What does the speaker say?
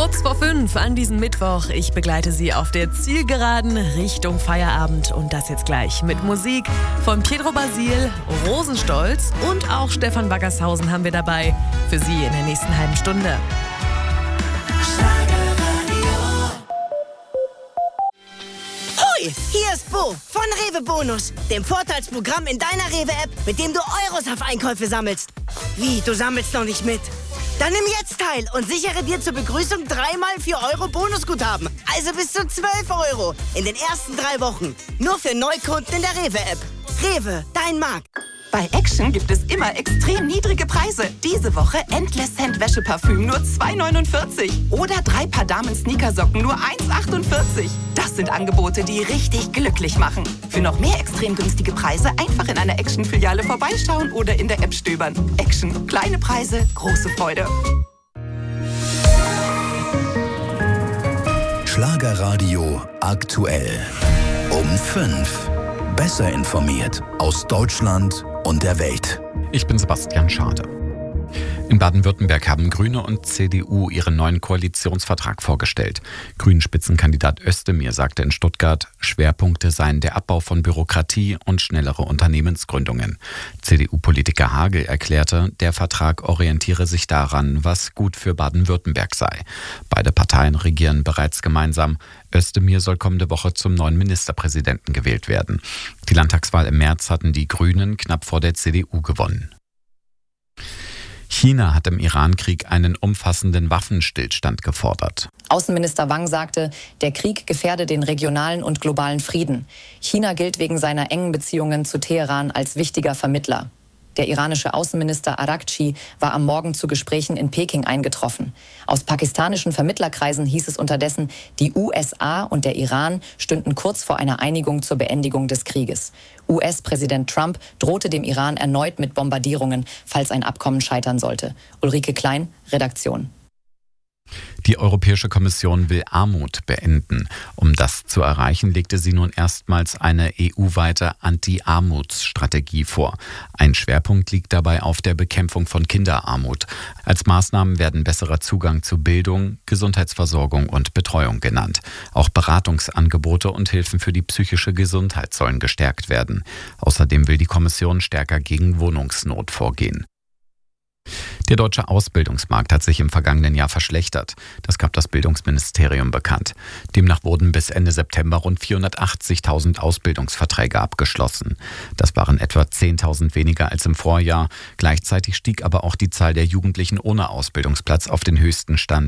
Kurz vor 5 an diesem Mittwoch. Ich begleite Sie auf der Zielgeraden Richtung Feierabend. Und das jetzt gleich mit Musik von Pietro Basil, Rosenstolz und auch Stefan Wackershausen haben wir dabei. Für Sie in der nächsten halben Stunde. Hoi, hier ist Bo von Rewe Bonus, dem Vorteilsprogramm in deiner Rewe-App, mit dem du Euros auf Einkäufe sammelst. Wie, du sammelst noch nicht mit? Dann nimm jetzt teil und sichere dir zur Begrüßung 3x 4 Euro Bonusguthaben. Also bis zu 12 Euro in den ersten 3 Wochen. Nur für Neukunden in der Rewe-App. Rewe, dein Markt. Bei Action gibt es immer extrem niedrige Preise. Diese Woche Endless Scent Wäscheparfüm nur 2,49. Oder 3 Paar Damen-Sneakersocken nur 1,48. Das sind Angebote, die richtig glücklich machen. Für noch mehr extrem günstige Preise einfach in einer Action-Filiale vorbeischauen oder in der App stöbern. Action. Kleine Preise, große Freude. Schlagerradio aktuell. Um 5. Besser informiert aus Deutschland und der Welt. Ich bin Sebastian Schade. In Baden-Württemberg haben Grüne und CDU ihren neuen Koalitionsvertrag vorgestellt. Grünen-Spitzenkandidat Özdemir sagte in Stuttgart, Schwerpunkte seien der Abbau von Bürokratie und schnellere Unternehmensgründungen. CDU-Politiker Hagel erklärte, der Vertrag orientiere sich daran, was gut für Baden-Württemberg sei. Beide Parteien regieren bereits gemeinsam. Özdemir soll kommende Woche zum neuen Ministerpräsidenten gewählt werden. Die Landtagswahl im März hatten die Grünen knapp vor der CDU gewonnen. China hat im Iran-Krieg einen umfassenden Waffenstillstand gefordert. Außenminister Wang sagte, der Krieg gefährde den regionalen und globalen Frieden. China gilt wegen seiner engen Beziehungen zu Teheran als wichtiger Vermittler. Der iranische Außenminister Araghchi war am Morgen zu Gesprächen in Peking eingetroffen. Aus pakistanischen Vermittlerkreisen hieß es unterdessen, die USA und der Iran stünden kurz vor einer Einigung zur Beendigung des Krieges. US-Präsident Trump drohte dem Iran erneut mit Bombardierungen, falls ein Abkommen scheitern sollte. Ulrike Klein, Redaktion. Die Europäische Kommission will Armut beenden. Um das zu erreichen, legte sie nun erstmals eine EU-weite Anti-Armutsstrategie vor. Ein Schwerpunkt liegt dabei auf der Bekämpfung von Kinderarmut. Als Maßnahmen werden besserer Zugang zu Bildung, Gesundheitsversorgung und Betreuung genannt. Auch Beratungsangebote und Hilfen für die psychische Gesundheit sollen gestärkt werden. Außerdem will die Kommission stärker gegen Wohnungsnot vorgehen. Der deutsche Ausbildungsmarkt hat sich im vergangenen Jahr verschlechtert. Das gab das Bildungsministerium bekannt. Demnach wurden bis Ende September rund 480.000 Ausbildungsverträge abgeschlossen. Das waren etwa 10.000 weniger als im Vorjahr. Gleichzeitig stieg aber auch die Zahl der Jugendlichen ohne Ausbildungsplatz auf den höchsten Stand